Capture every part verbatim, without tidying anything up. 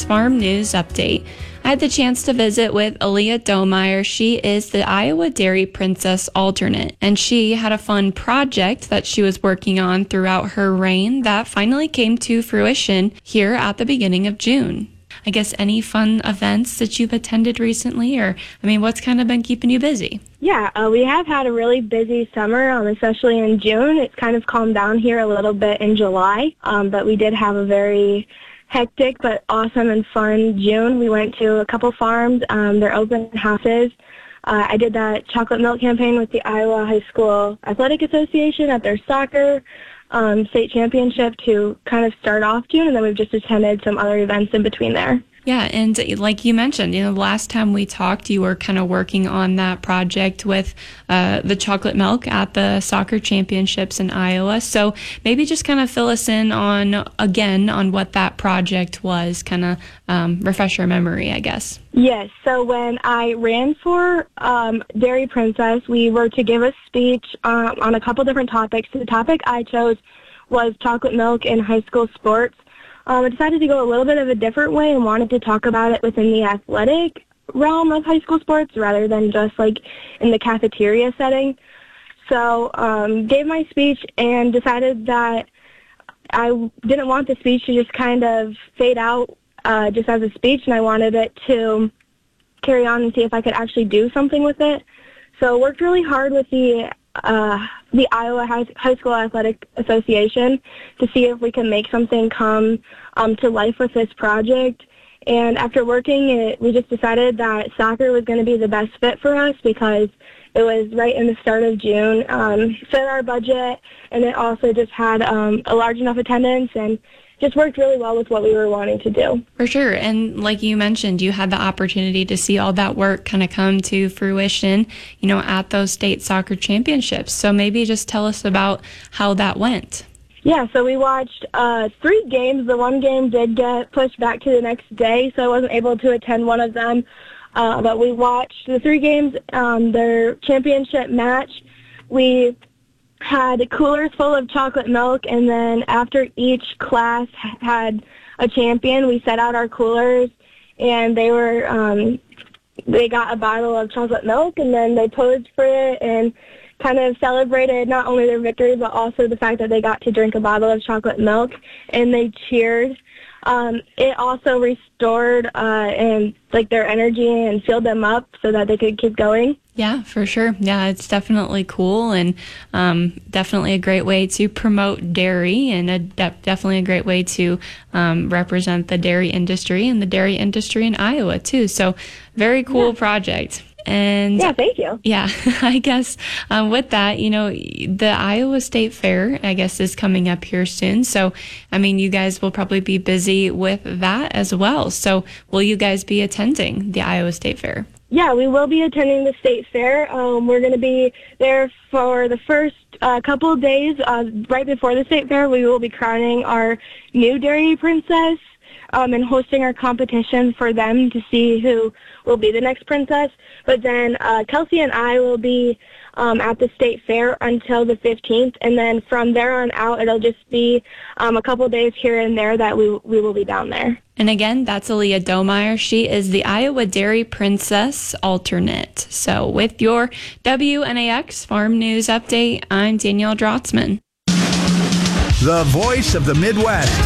Farm News Update. I had the chance to visit with Aaliyah Domeyer. She is the Iowa Dairy Princess alternate, and she had a fun project that she was working on throughout her reign that finally came to fruition here at the beginning of June. I guess any fun events that you've attended recently, or, I mean, what's kind of been keeping you busy? Yeah, uh, we have had a really busy summer, um, especially in June. It's kind of calmed down here a little bit in July, um, but we did have a very hectic but awesome and fun June. We went to a couple farms, um, their open houses. Uh, I did that chocolate milk campaign with the Iowa High School Athletic Association at their soccer um, state championship to kind of start off June, and then we've just attended some other events in between there. Yeah, and like you mentioned, you know, last time we talked, you were kind of working on that project with uh, the chocolate milk at the soccer championships in Iowa. So maybe just kind of fill us in on, again, on what that project was, kind of um, refresh our memory, I guess. Yes, so when I ran for um, Dairy Princess, we were to give a speech um, on a couple different topics. The topic I chose was chocolate milk in high school sports. Um, I decided to go a little bit of a different way and wanted to talk about it within the athletic realm of high school sports rather than just like in the cafeteria setting. So um, gave my speech and decided that I didn't want the speech to just kind of fade out uh, just as a speech, and I wanted it to carry on and see if I could actually do something with it. So worked really hard with the uh, the Iowa High, High School Athletic Association to see if we can make something come um, to life with this project. And after working it, we just decided that soccer was going to be the best fit for us because it was right in the start of June, um, fit our budget, and it also just had um, a large enough attendance and just worked really well with what we were wanting to do. For sure. And like you mentioned, you had the opportunity to see all that work kind of come to fruition, you know, at those state soccer championships. So maybe just tell us about how that went. Yeah, so we watched uh, three games. The one game did get pushed back to the next day, so I wasn't able to attend one of them. Uh, but we watched the three games, um, their championship match. We had coolers full of chocolate milk, and then after each class had a champion, we set out our coolers, and they were um, they got a bottle of chocolate milk, and then they posed for it and kind of celebrated not only their victory but also the fact that they got to drink a bottle of chocolate milk, and they cheered. Um, it also restored uh, and like their energy and filled them up so that they could keep going. Yeah, for sure. Yeah, it's definitely cool and um, definitely a great way to promote dairy and a de- definitely a great way to um, represent the dairy industry and the dairy industry in Iowa too. So very cool yeah. project. And yeah, thank you. Yeah, I guess um, with that, you know, the Iowa State Fair, I guess, is coming up here soon. So, I mean, you guys will probably be busy with that as well. So will you guys be attending the Iowa State Fair? Yeah, we will be attending the state fair. Um, we're going to be there for the first uh, couple of days. Uh, right before the state fair, we will be crowning our new Dairy Princess um, and hosting our competition for them to see who will be the next princess. But then uh, Kelsey and I will be um, at the state fair until the fifteenth, and then from there on out, it'll just be um, a couple days here and there that we we will be down there. And again, that's Aaliyah Domeyer. She is the Iowa Dairy Princess alternate. So with your W N A X Farm News Update, I'm Danielle Drotzman. The voice of the Midwest.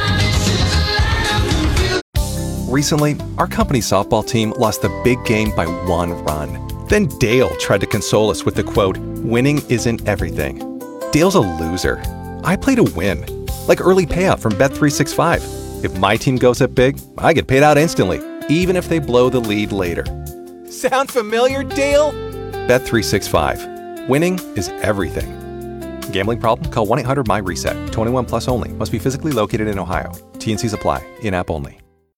Recently, our company softball team lost the big game by one run. Then Dale tried to console us with the quote, "Winning isn't everything." Dale's a loser. I play to win, like early payout from Bet three sixty-five. If my team goes up big, I get paid out instantly, even if they blow the lead later. Sound familiar, Dale? Bet three sixty-five. Winning is everything. Gambling problem? Call one eight hundred M Y RESET. twenty-one plus only. Must be physically located in Ohio. T and Cs apply. In-app only.